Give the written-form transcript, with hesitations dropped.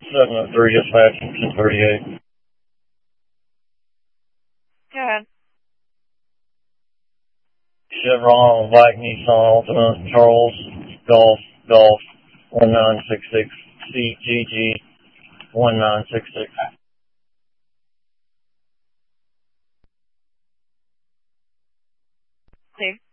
703 dispatch, 1038. Go ahead. Chevron, Bike, Nissan, Altima, Charles, Golf, 1966, CGG, 1966. Steve?